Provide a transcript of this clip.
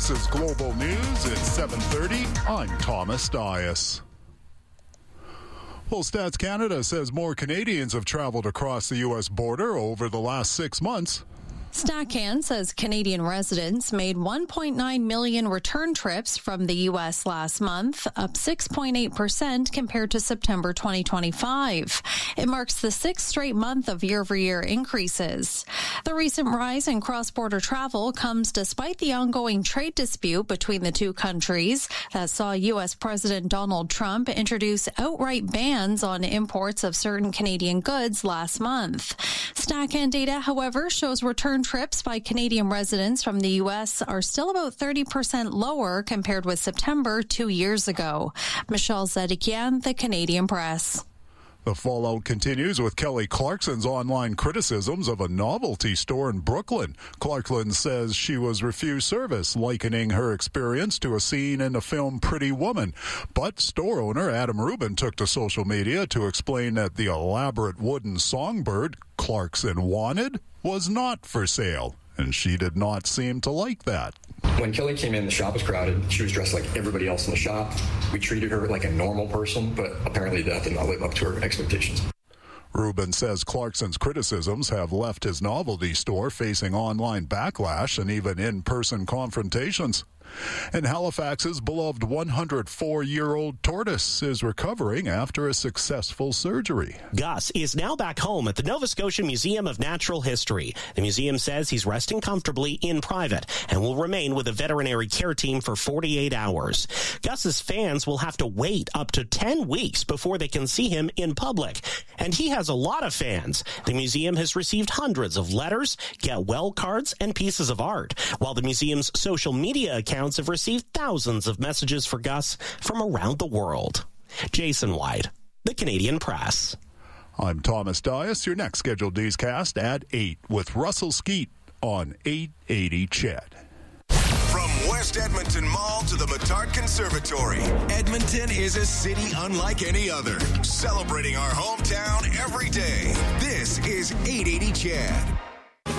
This is Global News at 7:30. I'm Thomas Dias. Well, Stats Canada says more Canadians have traveled across the U.S. border over the last 6 months. StatCan says Canadian residents made 1.9 million return trips from the U.S. last month, up 6.8% compared to September 2025. It marks the sixth straight month of year-over-year increases. The recent rise in cross-border travel comes despite the ongoing trade dispute between the two countries that saw U.S. President Donald Trump introduce outright bans on imports of certain Canadian goods last month. StatCan data, however, shows return trips by Canadian residents from the U.S. are still about 30% lower compared with September 2 years ago. Michelle Zedekian, The Canadian Press. The fallout continues with Kelly Clarkson's online criticisms of a novelty store in Brooklyn. Clarkson says she was refused service, likening her experience to a scene in the film Pretty Woman. But store owner Adam Rubin took to social media to explain that the elaborate wooden songbird Clarkson wanted was not for sale, and she did not seem to like that. When Kelly came in, the shop was crowded. She was dressed like everybody else in the shop. We treated her like a normal person, but apparently that did not live up to her expectations. Rubin says Clarkson's criticisms have left his novelty store facing online backlash and even in-person confrontations. And Halifax's beloved 104-year-old tortoise is recovering after a successful surgery. Gus is now back home at the Nova Scotia Museum of Natural History. The museum says he's resting comfortably in private and will remain with a veterinary care team for 48 hours. Gus's fans will have to wait up to 10 weeks before they can see him in public. And he has a lot of fans. The museum has received hundreds of letters, get well cards, and pieces of art, while the museum's social media accounts have received thousands of messages for Gus from around the world. Jason White, The Canadian Press. I'm Thomas Dias. Your next scheduled newscast at 8 with Russell Skeet on 880 CHED. From West Edmonton Mall to the Metard Conservatory, Edmonton is a city unlike any other, celebrating our hometown every day. This is 880 CHED.